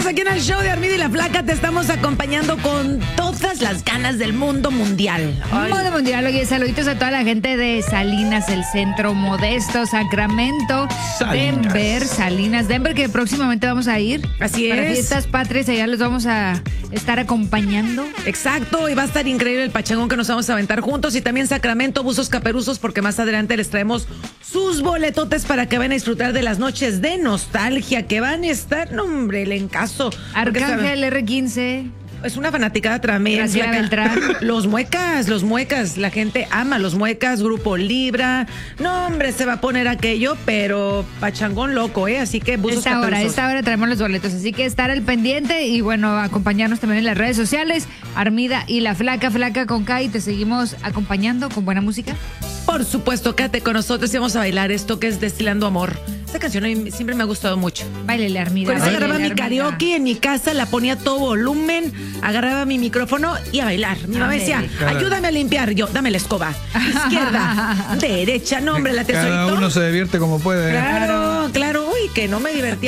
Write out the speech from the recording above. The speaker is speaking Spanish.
Seguimos aquí en el show de Armida y la Flaca. Te estamos acompañando con todas las ganas del mundo mundial. Mundo mundial. Oye, saluditos a toda la gente de Salinas, el Centro, Modesto, Sacramento, Salinas, Denver, que próximamente vamos a ir. Así para es. Fiestas Patrias, allá los vamos a estar acompañando. Exacto, y va a estar increíble el pachangón que nos vamos a aventar juntos. Y también Sacramento, Buzos Caperuzos, porque más adelante les traemos sus boletotes para que vayan a disfrutar de las noches de nostalgia que van a estar, no hombre, el encaso. Arcángel R15. Es una fanaticada también. Graciela Beltrán. Los muecas, la gente ama los muecas, Grupo Libra. No, hombre, se va a poner aquello, pero pachangón loco, Así que Buzos Caperuzos. Esta hora traemos los boletos, así que estar al pendiente y bueno, acompañarnos también en las redes sociales. Armida y la Flaca con K, y te seguimos acompañando con buena música. Por supuesto, quédate con nosotros y vamos a bailar esto que es Destilando Amor. Esta canción siempre me ha gustado mucho. Báilele, Armida. Con esa agarraba mi Armida. karaoke en mi casa, la ponía a todo volumen, agarraba mi micrófono y a bailar. Mi mamá decía, ayúdame a limpiar. Yo, dame la escoba. Izquierda, derecha, no, hombre, la tesorito. Cada uno se divierte como puede. Claro, uy, que no me divertía.